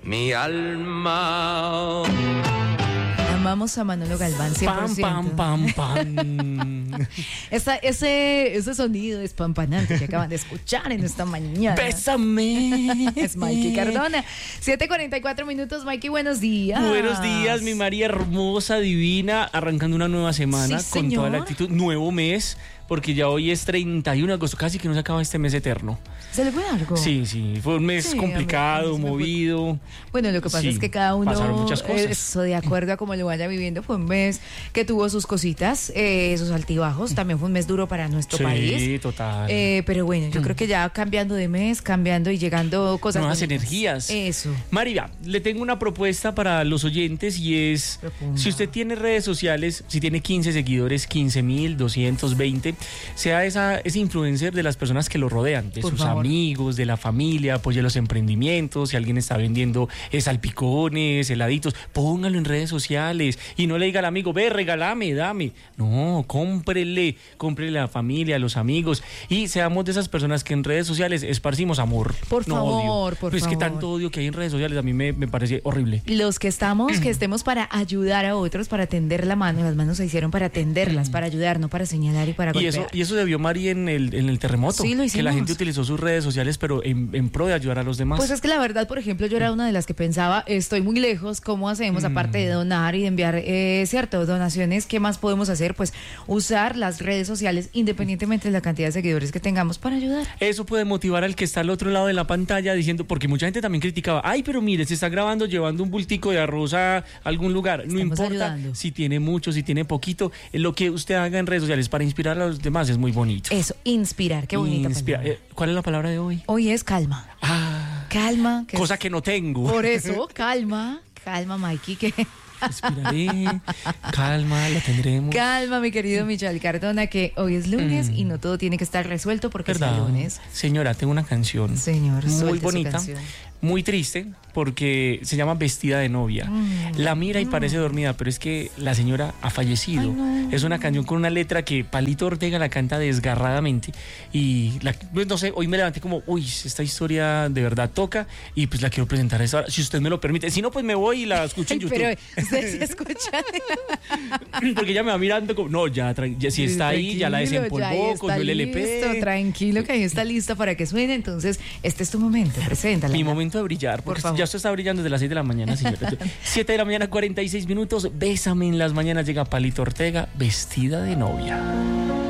mi alma. Amamos a Manolo Galván 100%. Pam, pam, pam, pam. Ese sonido despampanante que acaban de escuchar en esta mañana. Bésame. Es Mikey Cardona. 7:44 minutos, Mikey, buenos días. Buenos días, mi María hermosa, divina, arrancando una nueva semana Sí, con toda la señor. actitud, nuevo mes, porque ya hoy es 31 de agosto, casi que no se acaba este mes eterno. ¿Se le fue algo? Sí, fue un mes Sí, complicado, a mí se me fue. movido. Bueno, lo que pasa Sí, es que cada uno, pasaron muchas cosas. eso de acuerdo a cómo lo vaya viviendo, fue un mes que tuvo sus cositas, sus altibajos, también fue un mes duro para nuestro país. Sí, total. Pero bueno, yo creo que ya cambiando de mes, cambiando y llegando cosas Nuevas bonitas. energías. Eso. María, le tengo una propuesta para los oyentes y es, Proponga. si usted tiene redes sociales, si tiene 15 seguidores, 15.220, sea ese influencer de las personas que lo rodean, de Por sus favor. amigos, de la familia, apoye los emprendimientos, si alguien está vendiendo salpicones, heladitos, póngalo en redes sociales y no le diga al amigo, ve, regálame, dame. No, cómprele a la familia, a los amigos y seamos de esas personas que en redes sociales esparcimos amor. Por no favor, odio. por Pues es que favor. tanto odio que hay en redes sociales a mí me parece horrible. Los que estemos para ayudar a otros, para tender la mano, las manos se hicieron para tenderlas, para ayudar, no para señalar y para golpear. Y eso se vio, Mari, en el terremoto. Sí, lo que hicimos. la gente utilizó sus redes sociales, pero en pro de ayudar a los demás. Pues es que la verdad, por ejemplo, yo era una de las que pensaba, estoy muy lejos, ¿cómo hacemos? Aparte de donar y de enviar, donaciones, ¿qué más podemos hacer? Pues usar las redes sociales, independientemente de la cantidad de seguidores que tengamos, para ayudar. Eso puede motivar al que está al otro lado de la pantalla diciendo, porque mucha gente también criticaba, ay, pero mire, se está grabando llevando un bultico de arroz a algún lugar. No Estamos importa ayudando. si tiene mucho, si tiene poquito, lo que usted haga en redes sociales para inspirar a los demás es muy bonito. Eso, inspirar, qué bonita palabra. ¿Cuál es la palabra de hoy? Hoy es calma. Calma. Cosa que no tengo. Por eso, calma, Mikey, que... Respiraré, calma, la tendremos. Calma, mi querido Michel Cardona, que hoy es lunes y no todo tiene que estar resuelto porque es ¿Verdad? lunes. Señora, tengo una canción. Señor, muy suelte su bonita, canción. muy triste, porque se llama Vestida de novia. La mira y parece dormida, pero es que la señora ha fallecido. Ay, no. Es una canción con una letra que Palito Ortega la canta desgarradamente. Y pues no sé, hoy me levanté como, uy, esta historia de verdad toca y pues la quiero presentar a esta hora, si usted me lo permite. Si no, pues me voy y la escucho en YouTube. Pero usted sí escucha. Porque ella me va mirando como, no, ya si está ahí, ya la Tranquilo, desempolvó, está cogió el LP. listo, tranquilo, que ahí está lista para que suene. Entonces, este es tu momento, preséntala. Mi momento de brillar, Por porque favor. ya usted está brillando desde las 6 de la mañana, señora. 7 de la mañana, 46 minutos. Bésame en las mañanas, llega Palito Ortega, Vestida de novia.